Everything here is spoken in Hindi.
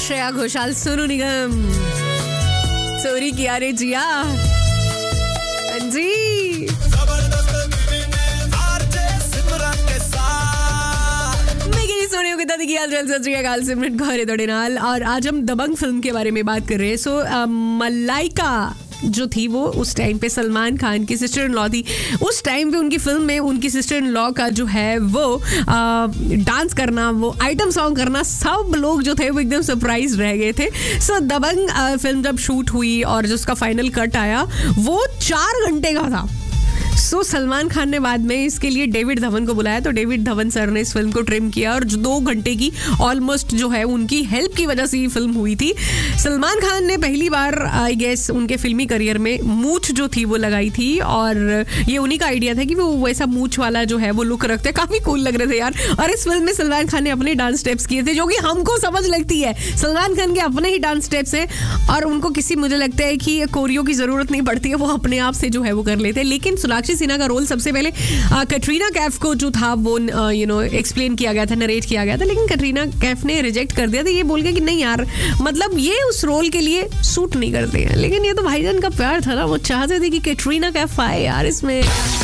श्रेया घोषाल, सोनू निगम, चोरी किया रे जिया। जी सिमरन गौरे दौड़े नाल। और आज हम दबंग फिल्म के बारे में बात कर रहे हैं। सो मलाइका जो थी वो उस टाइम पे सलमान खान की सिस्टर इन लॉ थी। उस टाइम पे उनकी फिल्म में उनकी सिस्टर इन लॉ का जो है वो डांस करना, वो आइटम सॉन्ग करना, सब लोग जो थे वो एकदम सरप्राइज रह गए थे। सो दबंग फिल्म जब शूट हुई और जो उसका फाइनल कट आया वो 4 घंटे का था। सो सलमान खान ने बाद में इसके लिए डेविड धवन को बुलाया, तो डेविड धवन सर ने इस फिल्म को ट्रिम किया और जो 2 घंटे की ऑलमोस्ट जो है उनकी हेल्प की वजह से ये फिल्म हुई थी। सलमान खान ने पहली बार आई गेस उनके फिल्मी करियर में मूछ जो थी वो लगाई थी और ये उन्हीं का आइडिया था कि वो वैसा मूछ वाला जो है वो लुक रखते, काफी कूल लग रहे थे यार। और इस फिल्म में सलमान खान ने अपने डांस स्टेप्स किए थे जो कि हमको समझ लगती है। सलमान खान के अपने ही डांस स्टेप्स हैं और उनको किसी, मुझे लगता है कि कोरियो की जरूरत नहीं पड़ती है, वो अपने आप से जो है वो कर लेते हैं। लेकिन सोनाक्षी सिन्हा का रोल सबसे पहले कैटरीना कैफ को जो था वो एक्सप्लेन किया गया था, नरेट किया गया था, लेकिन कैटरीना कैफ ने रिजेक्ट कर दिया था, ये बोल के कि नहीं यार, मतलब ये उस रोल के लिए सूट नहीं करते हैं। लेकिन ये तो भाईजान का प्यार था ना, वो चाहते थे कि कैटरीना कैफ आए यार इसमें।